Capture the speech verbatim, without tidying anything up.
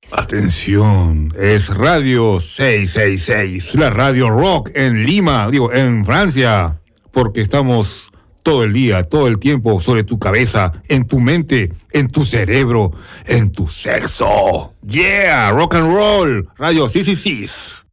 Atención, es Radio seiscientos sesenta y seis, la radio rock en Lima, digo, en Francia, porque estamos todo el día, todo el tiempo sobre tu cabeza, en tu mente, en tu cerebro, en tu sexo. Yeah, rock and roll, Radio seiscientos sesenta y seis.